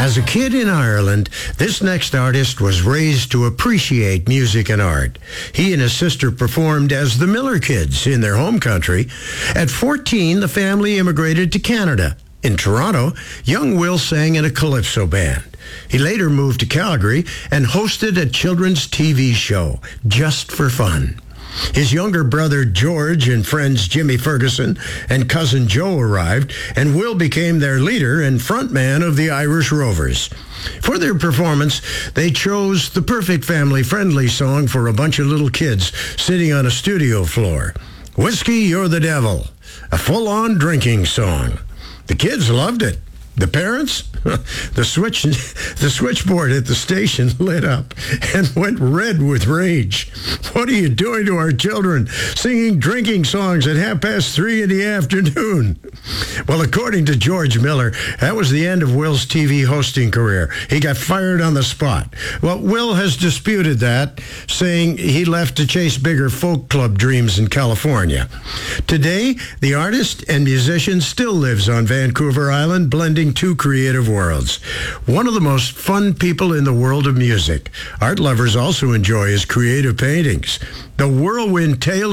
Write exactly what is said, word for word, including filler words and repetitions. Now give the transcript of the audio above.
As a kid in Ireland, this next artist was raised to appreciate music and art. He and his sister performed as the Miller Kids in their home country. At fourteen, the family immigrated to Canada. In Toronto, young Will sang in a calypso band. He later moved to Calgary and hosted a children's T V show, just for fun. His younger brother George and friends Jimmy Ferguson and cousin Joe arrived, and Will became their leader and frontman of the Irish Rovers. For their performance, they chose the perfect family-friendly song for a bunch of little kids sitting on a studio floor. Whiskey, You're the Devil, a full-on drinking song. The kids loved it. The parents? The switch, the switchboard at the station lit up and went red with rage. What are you doing to our children, singing drinking songs at half past three in the afternoon? Well, according to George Miller, that was the end of Will's T V hosting career. He got fired on the spot. Well, Will has disputed that, saying he left to chase bigger folk club dreams in California. Today, the artist and musician still lives on Vancouver Island, blending two creative worlds. One of the most fun people in the world of music. Art lovers also enjoy his creative paintings. The Whirlwind Tale